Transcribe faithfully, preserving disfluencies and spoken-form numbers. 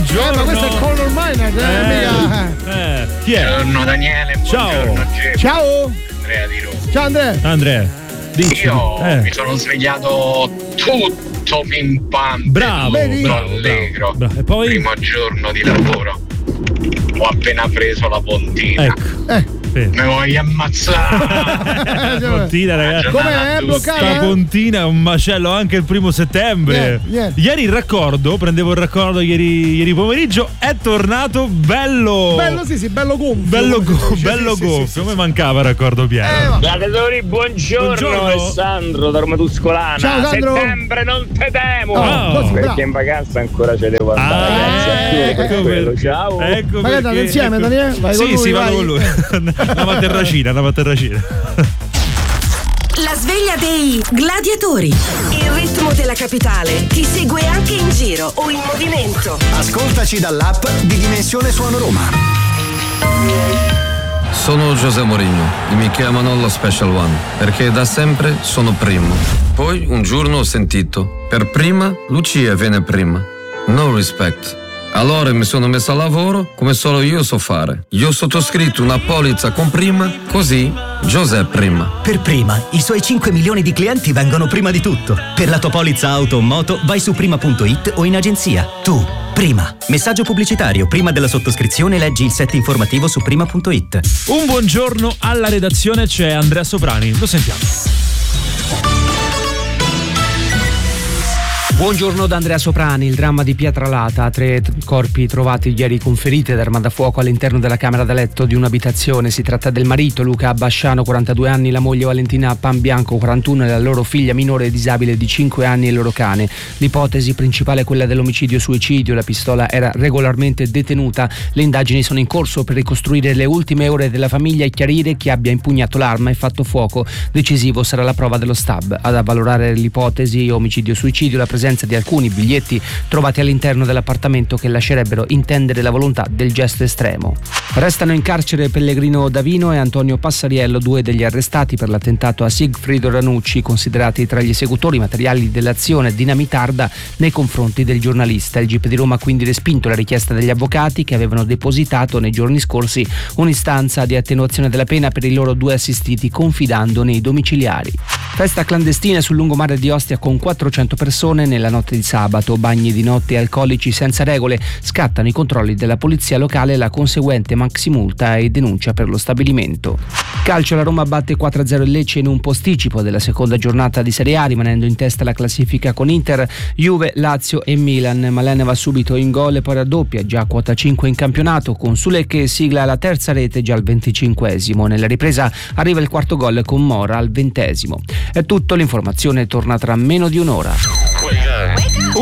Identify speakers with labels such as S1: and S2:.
S1: Buongiorno.
S2: Eh, ma questo è Conor Maynard, eh,
S1: Eh,
S2: mica.
S1: eh, chi è?
S3: Buongiorno Daniele,
S1: Ciao.
S3: buongiorno Geppi.
S2: Ciao.
S3: Andrea di Roma.
S2: Ciao Andrea.
S1: Andrea, dici.
S3: Io
S1: Eh.
S3: mi sono svegliato tutto pimpante,
S1: Bravo,
S3: tutto
S1: bravo,
S3: allegro.
S1: bravo. E poi?
S3: Primo giorno di lavoro. Ho appena preso la pontina.
S1: Ecco.
S2: Eh.
S3: Mi voglio ammazzare.
S1: Pontina, ragazzi.
S2: Come è bloccata?
S1: Sta pontina è un macello anche il primo settembre.
S2: Yeah, yeah.
S1: Ieri il raccordo, prendevo il raccordo ieri, ieri pomeriggio, è tornato bello.
S2: Bello, sì, sì, bello gonfio.
S1: Bello,
S2: come si
S1: go-
S2: dice,
S1: bello
S2: sì, sì,
S1: gonfio.
S2: sì, sì,
S1: Come
S2: sì.
S1: mancava il raccordo pieno.
S2: Eh, va.
S4: Gladiatori, buongiorno,
S1: Buongiorno.
S4: Alessandro da Roma Tuscolana.
S2: Ciao, Sandro.
S4: Settembre non te temo.
S2: Oh, così,
S4: perché
S2: bravo.
S4: in vacanza ancora ce devo andare.
S1: Ah,
S4: Grazie a tutti per
S1: ecco
S4: quello.
S1: perché.
S4: Ciao.
S1: Ecco
S2: Vai, andate
S1: perché-
S2: insieme,
S1: ecco.
S2: Daniele? Vai
S1: sì,
S2: con lui,
S1: sì,
S2: vai.
S1: vado con lui. Andiamo a Terracina, andiamo a Terracina.
S5: La sveglia dei gladiatori. Il ritmo della capitale ti segue anche in giro o in movimento.
S6: Ascoltaci dall'app di Dimensione Suono Roma.
S7: Sono José Mourinho e mi chiamano lo Special One perché da sempre sono primo. Poi un giorno ho sentito: per prima Lucia viene prima. No respect. Allora mi sono messo a lavoro come solo io so fare. Io ho sottoscritto una polizza con prima, così José prima.
S8: Per prima, i suoi cinque milioni di clienti vengono prima di tutto. Per la tua polizza auto o moto vai su prima punto it o in agenzia. Tu, prima. Messaggio pubblicitario. Prima della sottoscrizione leggi il set informativo su prima punto it.
S1: Un buongiorno alla redazione, c'è Andrea Soprani. Lo sentiamo.
S9: Buongiorno da Andrea Soprani. Il dramma di Pietralata, tre corpi trovati ieri con ferite d'arma da fuoco all'interno della camera da letto di un'abitazione. Si tratta del marito Luca Basciano, quarantadue anni, la moglie Valentina Panbianco, quarantuno, e la loro figlia minore disabile di cinque anni e il loro cane. L'ipotesi principale è quella dell'omicidio-suicidio. La pistola era regolarmente detenuta. Le indagini sono in corso per ricostruire le ultime ore della famiglia e chiarire chi abbia impugnato l'arma e fatto fuoco. Decisivo sarà la prova dello stab. Ad avvalorare l'ipotesi omicidio-suicidio la presenza di alcuni biglietti trovati all'interno dell'appartamento che lascerebbero intendere la volontà del gesto estremo. Restano in carcere Pellegrino Davino e Antonio Passariello, due degli arrestati per l'attentato a Sigfrido Ranucci, considerati tra gli esecutori materiali dell'azione dinamitarda nei confronti del giornalista. Il G P di Roma ha quindi respinto la richiesta degli avvocati che avevano depositato nei giorni scorsi un'istanza di attenuazione della pena per i loro due assistiti, confidando nei domiciliari. Festa clandestina sul lungomare di Ostia con quattrocento persone nella notte di sabato. Bagni di notte e alcolici senza regole. Scattano i controlli della polizia locale e la conseguente maximulta e denuncia per lo stabilimento. Calcio, la Roma batte quattro a zero il Lecce in un posticipo della seconda giornata di Serie A, rimanendo in testa la classifica con Inter, Juve, Lazio e Milan. Malen va subito in gol e poi raddoppia, già a quota cinque in campionato, con Sule che sigla la terza rete già al venticinquesimo. Nella ripresa arriva il quarto gol con Mora al ventesimo. È tutto, l'informazione torna tra meno di un'ora.